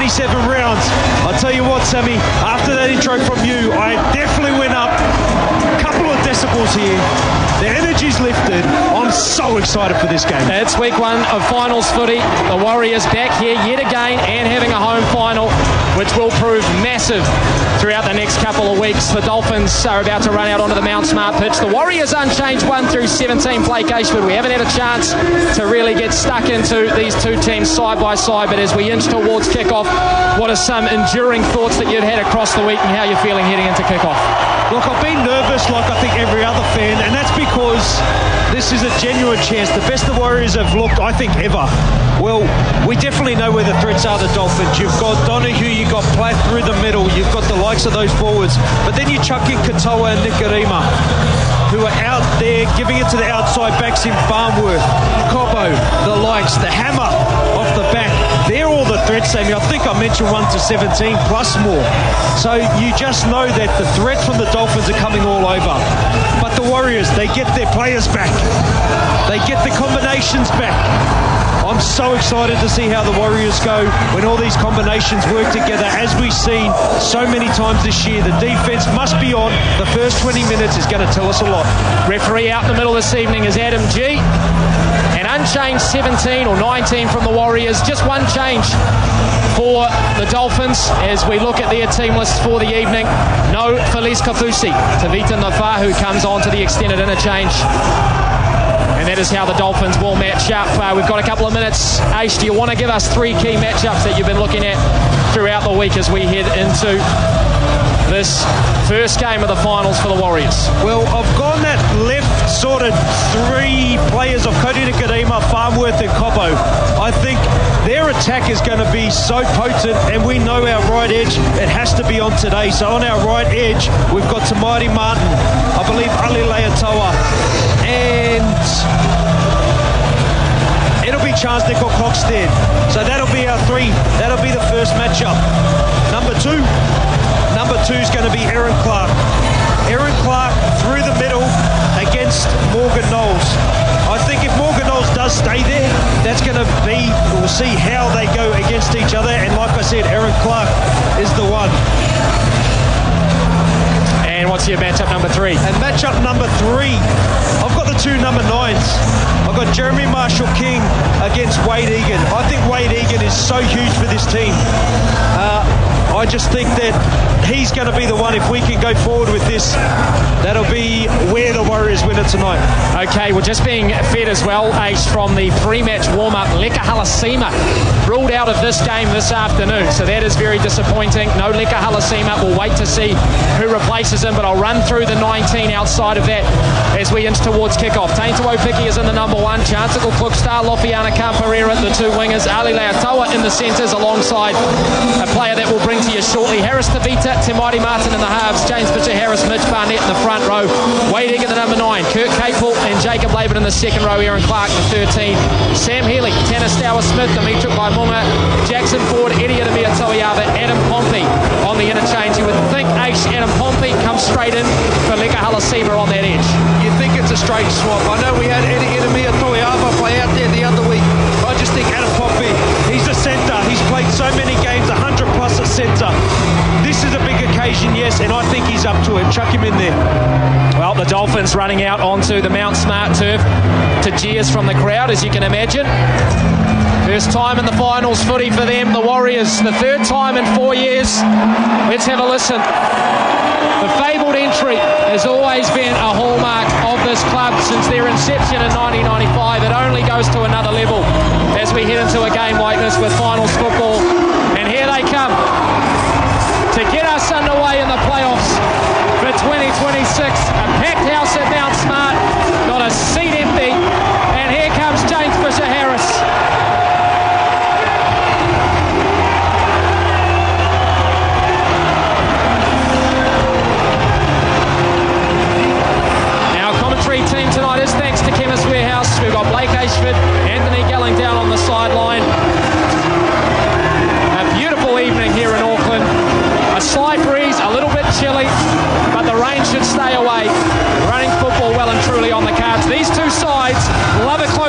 27 rounds. I'll tell you what, Sammy, after that intro from you, I definitely went up a couple of decibels here. The energy's lifted. I'm so excited for this game. It's week one of finals footy. The Warriors back here yet again and having a home final, which will prove massive throughout the next couple of weeks. The Dolphins are about to run out onto the Mount Smart pitch. The Warriors unchanged 1 through 17 play Gashford. We haven't had a chance to really get stuck into these two teams side by side, but as we inch towards kickoff, what are some enduring thoughts that you've had across the week and how you're feeling heading into kickoff? Look, I've been nervous like I think every other fan, and that's because this is a genuine chance. The best the Warriors have looked, I think, ever. Well, we definitely know where the threats are, the Dolphins. You've got Donahue, you've got Platt through the middle, you've got the likes of those forwards. But then you chuck in Katoa and Nikorima, who are out there giving it to the outside backs in Farnworth, Cobbo, the likes, the hammer off the back. They're all the threats, Sammy. I think I mentioned 1 to 17 plus more. So you just know that the threats from the Dolphins are coming all over. But the Warriors, they get their players back. They get the combinations back. I'm so excited to see how the Warriors go when all these combinations work together. As we've seen so many times this year, the defence must be on. The first 20 minutes is going to tell us a lot. Referee out in the middle this evening is Adam G. An unchanged 17 or 19 from the Warriors. Just one change for the Dolphins as we look at their team list for the evening. No Felice Kaufusi. Tavita Nafahu comes on to the extended interchange. And that is how the Dolphins will match up. We've got a couple of minutes. Aish, do you want to give us 3 key matchups that you've been looking at throughout the week as we head into this first game of the finals for the Warriors? Well, I've gone that left sort of 3 players of Cody Nikorima, Farnworth and Cobbo. I think their attack is going to be so potent, and we know our right edge, it has to be on today. So on our right edge, we've got Tamati Martin, I believe Ali Leatoa, and it'll be Charles Nickel-Coxted. So that'll be our 3. That'll be the first matchup. Number 2 is going to be Aaron Clark. Aaron Clark through the middle against Morgan Knowles. I think if Morgan Knowles does stay there, that's going to be, we'll see how they go against each other. And like I said, Aaron Clark is the one. And what's your matchup number 3? And matchup number 3, I've got the 2 number 9s. I've got Jeremy Marshall-King against Wade Egan. I think Wade Egan is so huge for this team. I just think that he's going to be the one. If we can go forward with this, that'll be where the Warriors win it tonight. Okay, we're just being fed as well, Ace, from the pre-match warm-up. Leka Halasima ruled out of this game this afternoon, so that is very disappointing. No Leka Halasima. We'll wait to see who replaces him, but I'll run through the 19 outside of that as we inch towards kickoff. Tainto Opiki is in the number 1. Chancellor Klukstar, Lofiana Kamparera, the 2 wingers. Ali Leatoa in the centres alongside a player that will bring to you shortly. Harris Tavita, Timati Martin in the halves. James Fisher-Harris, Mitch Barnett in the front row. Wade Egan, the number 9. Kirk Capel and Jacob Laban in the second row. Aaron Clark, the 13. Sam Healy, Tanner Stower-Smith, Dimitri Baimunga, Jackson Ford, Eddie Ademir Toiava, Adam Pompey on the interchange. You would think Adam Pompey comes straight in for Leka Halasima on that edge. You think it's a straight swap. I know we had Eddie Ademir Toiava play out there the other week. I just think Adam Pompey, he's a centre. He's played so many games, 100 plus a centre. This is a big occasion, yes, and I think he's up to it. Chuck him in there. Well, the Dolphins running out onto the Mount Smart turf to jeers from the crowd, as you can imagine. First time in the finals footy for them, the Warriors. The 3rd time in 4 years. Let's have a listen. The fabled entry has always been a hallmark of this club since their inception in 1995. It only goes to another level as we head into a game like this with finals football. And here they come to get us underway in the playoffs for 2026. A packed house at Mount Smart, not a seat empty. And here comes James Fisher-Harris. Team tonight is thanks to Chemist Warehouse. We've got Blake Ashford,